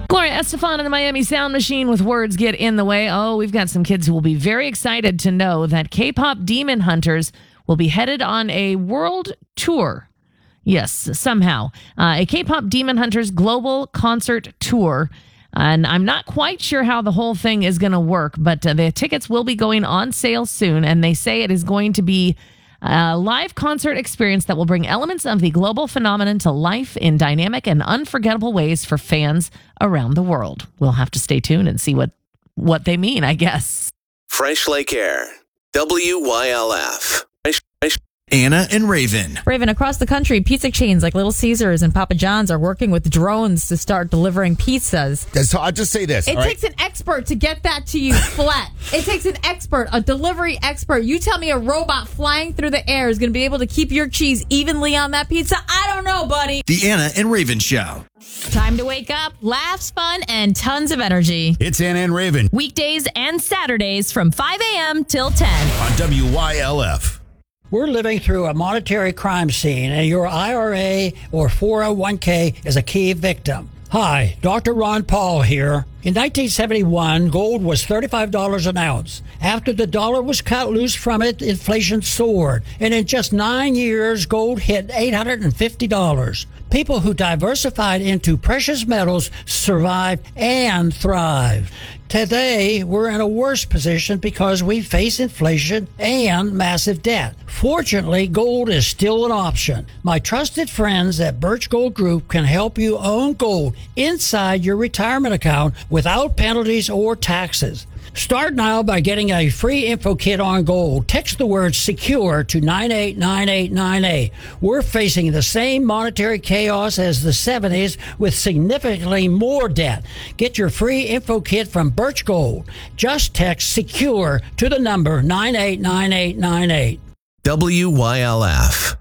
Gloria Estefan and the Miami Sound Machine with Words Get in the Way. Oh, we've got some kids who will be very excited to know that K-pop Demon Hunters will be headed on a world tour. Yes, somehow. A K-pop Demon Hunters global concert tour. And I'm not quite sure how the whole thing is going to work, but the tickets will be going on sale soon. And they say it is going to be a live concert experience that will bring elements of the global phenomenon to life in dynamic and unforgettable ways for fans around the world. We'll have to stay tuned and see what they mean, I guess. Fresh Lake Air, WYLF. Anna and Raven. Raven, across the country, pizza chains like Little Caesars and Papa John's are working with drones to start delivering pizzas. So I'll just say this. It takes an expert to get that to you flat. It takes an expert, a delivery expert. You tell me a robot flying through the air is going to be able to keep your cheese evenly on that pizza? I don't know, buddy. The Anna and Raven Show. Time to wake up, laughs, fun, and tons of energy. It's Anna and Raven Weekdays and Saturdays from 5 a.m. till 10. on WYLF. We're living through a monetary crime scene, and your IRA or 401k is a key victim. Hi, Dr. Ron Paul here. In 1971, gold was $35 an ounce. After the dollar was cut loose from it, inflation soared. And in just 9 years, gold hit $850. People who diversified into precious metals survived and thrived. Today, we're in a worse position because we face inflation and massive debt. Fortunately, gold is still an option. My trusted friends at Birch Gold Group can help you own gold inside your retirement account without penalties or taxes. Start now by getting a free info kit on gold. Text the word SECURE to 989898. We're facing the same monetary chaos as the 70s with significantly more debt. Get your free info kit from Birch Gold. Just text SECURE to the number 989898. WYLF.